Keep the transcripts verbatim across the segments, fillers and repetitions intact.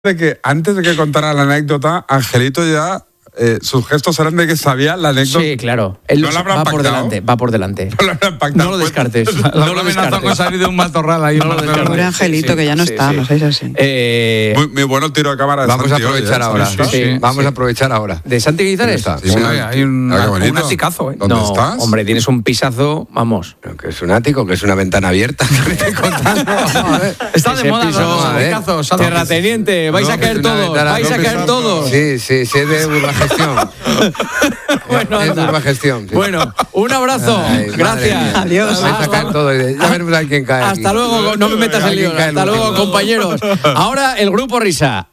de que antes de que contara la anécdota, Angelito ya... Eh, sus gestos eran de que sabía la anécdota. Sí, claro. Él ¿No lo habrán va pactado? por delante, va por delante. No lo habrán pactado. No lo descartes. Pues, no lo descartes. con salir de un matorral ahí. No lo descartes. Pobre Angelito, Sí, que ya no sí, está, sí. no seáis así. Eh, muy, muy bueno el tiro de cámara de Vamos Santi a aprovechar hoy, ¿eh? ahora. Sí, sí, sí. Vamos sí. a aprovechar ahora. ¿De Santi Guizares? Está. Sí, sí. Oye, hay un, Ah, qué bonito. un aticazo, ¿eh? ¿Dónde no, estás? hombre, tienes un pisazo, vamos. Pero que es un ático, que es una ventana abierta. ¿Qué me estoy contando? Joder. Está de Ese moda piso, los a ver. aticazos. Terrateniente, vais No, a caer es una todos, ventana, vais no, a que caer son- todos. Sí, sí, sí, es de Urbagestión. Bueno, es de anda. Urbagestión. Sí. Bueno, un abrazo. Ay, madre Gracias. mía. Adiós. Vais a caer todos. Ya veremos a quién cae. Hasta aquí. luego, no me metas en Aquí lío. cae el Hasta luego, último. compañeros. Ahora el grupo Risa.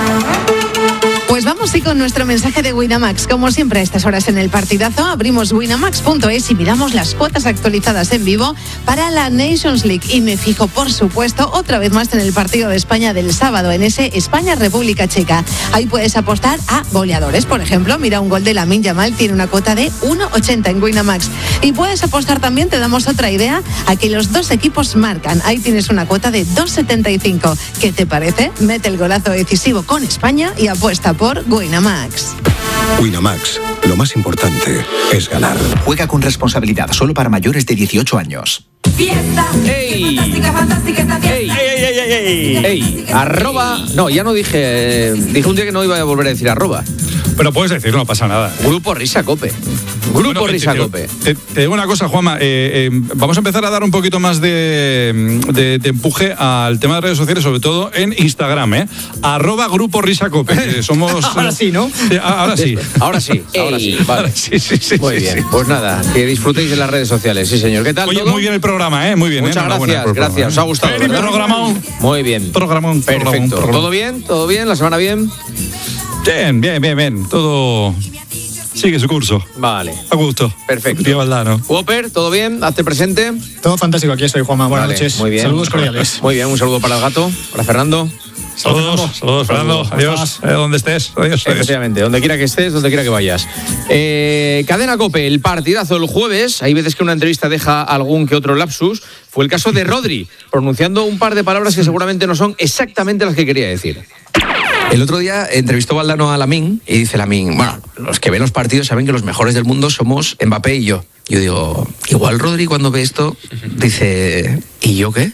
Pues vamos sí con nuestro mensaje de Winamax. Como siempre a estas horas en el partidazo, abrimos winamax punto es y miramos las cuotas actualizadas en vivo para la Nations League. Y me fijo, por supuesto, otra vez más en el partido de España del sábado, en ese España-República Checa. Ahí puedes apostar a goleadores, por ejemplo. Mira, un gol de Lamine Yamal tiene una cuota de uno ochenta en Winamax. Y puedes apostar también, te damos otra idea, a que los dos equipos marcan. Ahí tienes una cuota de dos setenta y cinco. ¿Qué te parece? Mete el golazo decisivo con España y apuesta por Winamax. Winamax, lo más importante es ganar. Juega con responsabilidad, solo para mayores de dieciocho años. Fiesta. ¡Ey! Fantástica, fantástica esta fiesta. ¡Ey! ¡Ey! Arroba. No, ya no dije. eh, dije un día que no iba a volver a decir arroba. Pero puedes decir, no pasa nada. Grupo Risa Cope. Grupo Bueno, Risa te- Cope. Te, te digo una cosa, Juanma. eh, eh, vamos a empezar a dar un poquito más de, de, de empuje al tema de redes sociales, sobre todo en Instagram, ¿eh? Arroba Grupo Risa Cope. que somos. Ahora sí, ¿no? Ahora sí. Ahora sí, ahora sí. Vale. Sí, sí, sí. Muy sí, bien. sí. Pues nada, que disfrutéis de las redes sociales. Sí, señor. ¿Qué tal? Oye, todo? muy bien el programa, ¿eh? Muy bien. Muchas ¿eh? Enhorabuena gracias, por el programa, gracias. ¿eh? Os ha gustado, Feliz ¿verdad? programón. Muy bien. Programón, Perfecto. programón, programón. ¿Todo bien? ¿Todo bien? ¿La semana bien? Bien, bien, bien, bien. Todo sigue su curso. Vale. A gusto. Perfecto. Tío Valdano. Whopper, ¿todo bien? Hazte presente. Todo fantástico, aquí estoy, Juanma. Buenas Vale, noches. muy bien. Saludos cordiales. Muy bien, un saludo para el gato, para Fernando. Saludos, saludos, Fernando. ¿Cómo Adiós. estás? Eh, donde estés. Adiós. adiós. Efectivamente, donde quiera que estés, donde quiera que vayas. Eh, Cadena Cope, el partidazo el jueves. Hay veces que una entrevista deja algún que otro lapsus. Fue el caso de Rodri, pronunciando un par de palabras que seguramente no son exactamente las que quería decir. El otro día entrevistó Valdano a Lamine y dice Lamine, bueno, los que ven los partidos saben que los mejores del mundo somos Mbappé y yo. Yo digo, igual Rodri cuando ve esto dice, ¿y yo qué?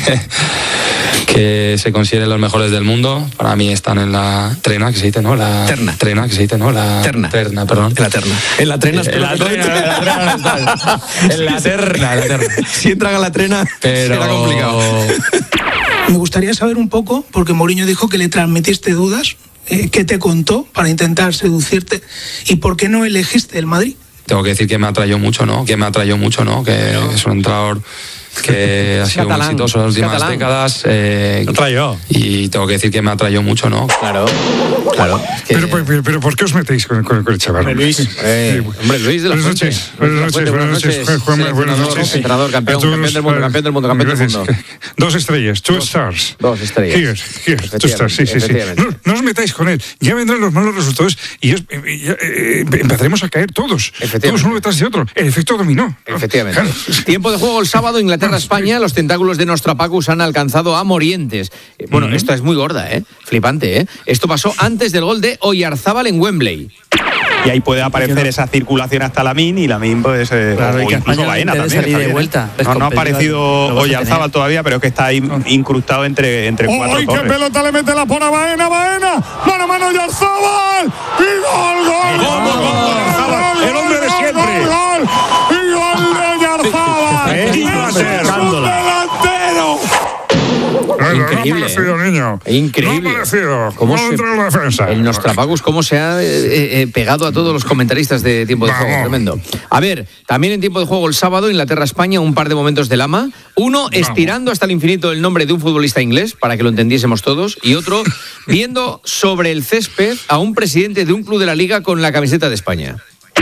Que se consideren los mejores del mundo. Para mí están en la trena, que se dice, ¿no? La Terna. Trena, que se dice, ¿no? La Terna. Terna, perdón. En la terna. En la trena. En la trena, en la trena, en la terna, en la terna. Si entran a la trena, Pero será complicado. Me gustaría saber un poco, porque Mourinho dijo que le transmitiste dudas, eh, ¿qué te contó para intentar seducirte y por qué no elegiste el Madrid? Tengo que decir que me atrayó mucho, ¿no? Que me atrayó mucho, ¿no? Que es un entrenador que ha sido muy catalán, exitoso en las es últimas catalán. décadas. Eh, Me atrayó. y tengo que decir que me atrayó mucho, ¿no? Claro, claro. Es que- Pero, pero, pero ¿por qué os metéis con, con, con el chaval? Hombre, Luis. Eh, hombre, Luis de la Buenas Fuente. noches, buenas Luis de noches, la Fuente, buenas noches, Juanma, buenas seleccionador, noches. Entrenador, campeón, A todos, campeón del mundo, eh, campeón del mundo, campeón del gracias. mundo. Dos estrellas, two stars. Dos estrellas. Here, here, two stars, sí, sí, sí. Efectivamente. No, no os metáis con él. Ya vendrán los malos resultados y os- y ya, eh, empezaremos a caer todos. Efectivamente. Todos uno detrás de otro. El efecto dominó. Efectivamente. Claro. Tiempo de juego el sábado, Inglaterra-España. Los tentáculos de Nostrapacus han alcanzado a Morientes. Eh, Bueno, esto es muy gorda, ¿eh? Flipante, ¿eh? Esto pasó antes del gol de Oyarzábal en Wembley. Y ahí puede aparecer esa circulación hasta Lamine y Lamine pues eh, Claro, y o que incluso España Baena le también. salir está de bien, ¿eh? vuelta. No, no ha aparecido Lo vas a Oyarzábal tener. todavía, pero es que está ahí incrustado entre, entre cuatro ¡Ay, qué torres. pelota le mete la pona Baena, Baena! ¡Mano a mano Yarzábal! ¡Y gol, gol! Gol, gol, gol, Oyarzabal, el hombre de siempre. ¡Gol, gol! ¡Y gol de Yarzábal! Es ¡Y un es un escándalo. delantero! Increíble. No ha parecido, niño. Increíble. No ha parecido. ¿Cómo No se- entra en la defensa. El Nostrapacus, cómo se ha eh, eh, pegado a todos los comentaristas de tiempo de Vamos. juego. Tremendo. A ver, también en tiempo de juego el sábado, Inglaterra-España, un par de momentos del ama. Uno estirando hasta el infinito el nombre de un futbolista inglés, para que lo entendiésemos todos. Y otro viendo sobre el césped a un presidente de un club de la liga con la camiseta de España.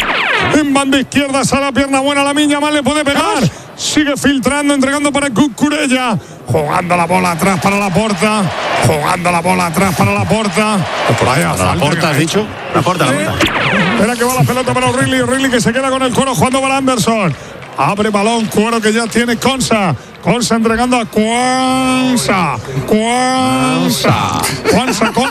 En banda izquierda, sale la pierna buena, la Miña mal le puede pegar. Sigue filtrando, entregando para Cucurella. Jugando la bola atrás para la porta. Jugando la bola atrás para la porta. Por allá, ¿La porta has dicho? La porta, la porta. Espera que va la pelota para O'Reilly. O'Reilly que se queda con el cuero jugando para Anderson. Abre balón, cuero que ya tiene Consa. Consa entregando a Cuanza. Cuanza. Cuanza con